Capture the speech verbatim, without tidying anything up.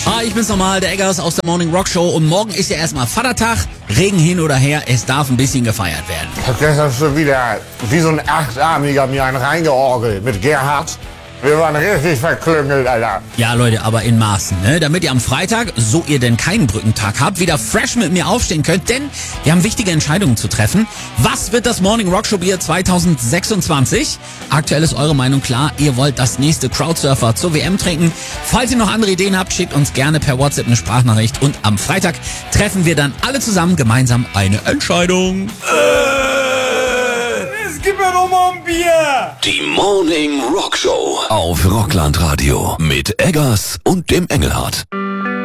Hi, ich bin's nochmal, der Eggers aus der Morning Rock Show. Und morgen ist ja erstmal Vatertag. Regen hin oder her, es darf ein bisschen gefeiert werden. Das ist schon wieder wie so ein Achtarmiger mir einen reingeorgelt mit Gerhard. Wir waren richtig verklüngelt, Alter. Ja, Leute, aber in Maßen, ne? Damit ihr am Freitag, so ihr denn keinen Brückentag habt, wieder fresh mit mir aufstehen könnt, denn wir haben wichtige Entscheidungen zu treffen. Was wird das Morning Rock Show Bier zwanzig sechsundzwanzig? Aktuell ist eure Meinung klar, ihr wollt das nächste Crowdsurfer zur W M trinken. Falls ihr noch andere Ideen habt, schickt uns gerne per WhatsApp eine Sprachnachricht und am Freitag treffen wir dann alle zusammen gemeinsam eine Entscheidung. Gib mir doch mal ein Bier! Die Morning Rock Show auf Rockland Radio mit Eggers und dem Engelhardt.